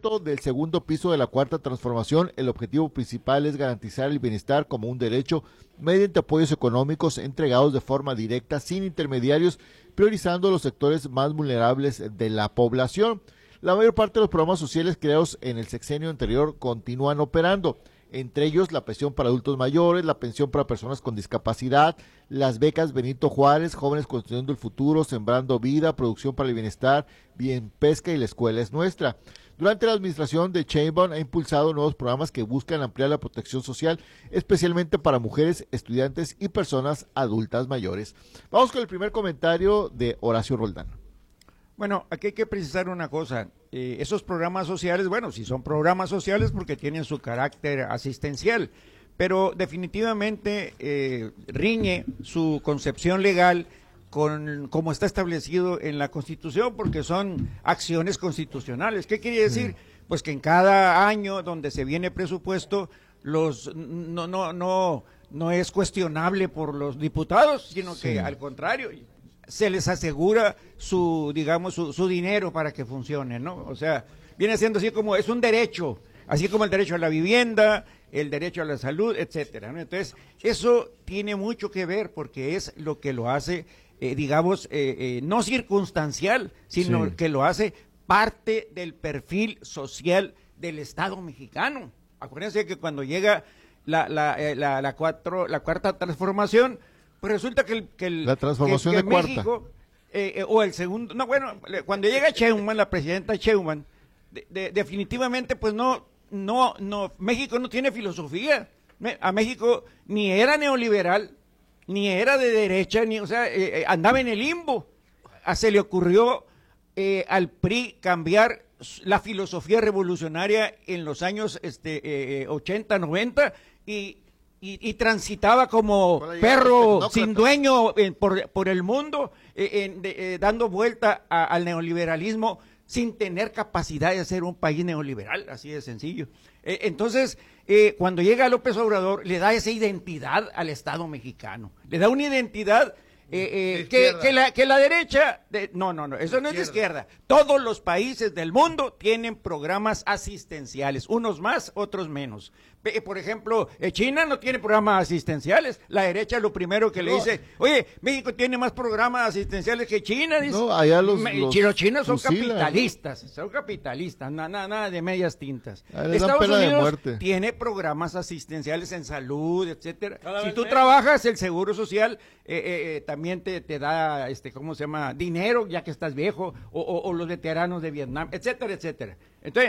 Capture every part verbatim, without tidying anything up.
reto del segundo piso de la Cuarta Transformación, el objetivo principal es garantizar el bienestar como un derecho mediante apoyos económicos entregados de forma directa, sin intermediarios, priorizando los sectores más vulnerables de la población. La mayor parte de los programas sociales creados en el sexenio anterior continúan operando, entre ellos la pensión para adultos mayores, la pensión para personas con discapacidad, las becas Benito Juárez, Jóvenes Construyendo el Futuro, Sembrando Vida, Producción para el Bienestar, Bien Pesca y La Escuela es Nuestra. Durante la administración de Sheinbaum ha impulsado nuevos programas que buscan ampliar la protección social, especialmente para mujeres, estudiantes y personas adultas mayores. Vamos con el primer comentario de Horacio Roldán. Bueno, aquí hay que precisar una cosa, eh, esos programas sociales, bueno, si son programas sociales porque tienen su carácter asistencial, pero definitivamente eh, riñe su concepción legal con como está establecido en la Constitución, porque son acciones constitucionales. ¿Qué quiere decir? Pues que en cada año donde se viene presupuesto, los no no no no es cuestionable por los diputados, sino que sí, al contrario, se les asegura su, digamos, su, su dinero para que funcione, ¿no? O sea, viene siendo así como, es un derecho, así como el derecho a la vivienda, el derecho a la salud, etcétera, ¿no? Entonces, eso tiene mucho que ver porque es lo que lo hace, eh, digamos, eh, eh, no circunstancial, sino sí, que lo hace parte del perfil social del Estado mexicano. Acuérdense que cuando llega la, la, eh, la, la, cuatro, la cuarta transformación, pues resulta que el, que el, la transformación que, que de México, cuarta. Eh, eh, o el segundo, no, bueno, cuando llega Sheinbaum, la presidenta Sheinbaum, de, de, definitivamente, pues no, no, no, México no tiene filosofía. A México ni era neoliberal, ni era de derecha, ni, o sea, eh, eh, andaba en el limbo. A, se le ocurrió eh, al P R I cambiar la filosofía revolucionaria en los años este, eh, ochenta, noventa, y Y, y transitaba como perro sin dueño eh, por, por el mundo, eh, eh, de, eh, dando vuelta a, al neoliberalismo sin tener capacidad de ser un país neoliberal, así de sencillo. Eh, entonces, eh, cuando llega López Obrador, le da esa identidad al Estado mexicano, le da una identidad eh, eh, que, que, la, que la derecha, de, no, no, no, eso no es de izquierda. Todos los países del mundo tienen programas asistenciales, unos más, otros menos. Por ejemplo, China no tiene programas asistenciales. La derecha lo primero que no, le dice, oye, México tiene más programas asistenciales que China. Dice. No, allá los, los, los chinos son fusilan, capitalistas, ¿no? Son capitalistas, nada, nada, nada de medias tintas. Estados Unidos tiene programas asistenciales en salud, etcétera. Cada si tú menos. trabajas, el Seguro Social eh, eh, también te, te da, este, ¿cómo se llama? Dinero, ya que estás viejo, o, o, o los veteranos de Vietnam, etcétera, etcétera. Entonces,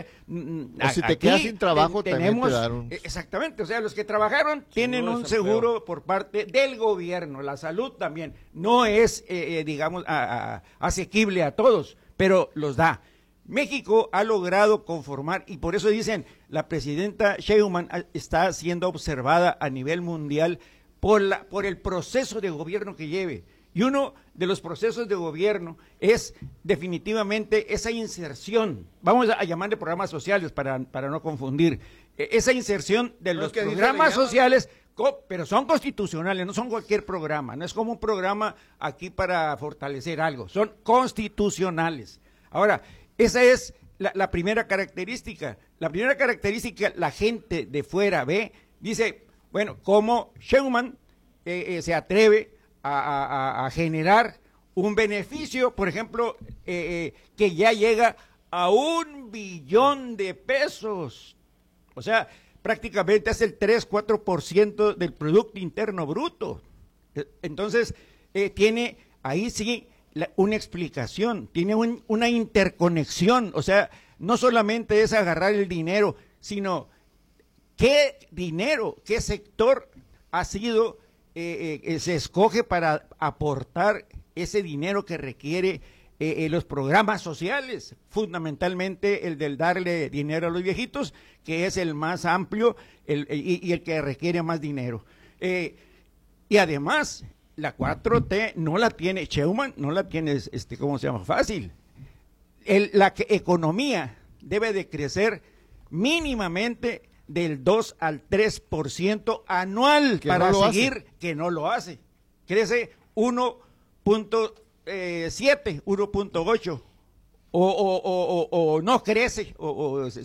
o si te quedas sin trabajo, te, tenemos, también te dan un... Exactamente, o sea, los que trabajaron tienen seguro un seguro por parte del gobierno. La salud también no es, eh, eh, digamos, a, a, asequible a todos, pero los da. México ha logrado conformar, y por eso dicen, la presidenta Sheinbaum está siendo observada a nivel mundial por, la, por el proceso de gobierno que lleve. Y uno de los procesos de gobierno es definitivamente esa inserción, vamos a llamarle programas sociales para, para no confundir, esa inserción de los programas sociales, pero son constitucionales, no son cualquier programa, no es como un programa aquí para fortalecer algo, son constitucionales. Ahora, esa es la, la primera característica. La primera característica, la gente de fuera ve, dice, bueno, ¿cómo Sheinbaum eh, eh, se atreve A, a, a generar un beneficio, por ejemplo, eh, eh, que ya llega a un billón de pesos? O sea, prácticamente es el tres, cuatro por ciento del Producto Interno Bruto. Entonces, eh, tiene ahí sí la, una explicación, tiene un, una interconexión. O sea, no solamente es agarrar el dinero, sino qué dinero, qué sector ha sido... Eh, eh, se escoge para aportar ese dinero que requiere eh, eh, los programas sociales, fundamentalmente el del darle dinero a los viejitos, que es el más amplio el, y, y el que requiere más dinero. Eh, y además, la cuatro T no la tiene Sheinbaum, no la tiene, este, ¿cómo se llama? Fácil. El, la que, economía debe de crecer mínimamente del dos al tres por ciento anual que para no seguir, hace. que no lo hace. Crece uno punto siete, uno punto ocho, o, o, o, o, o no crece, o, o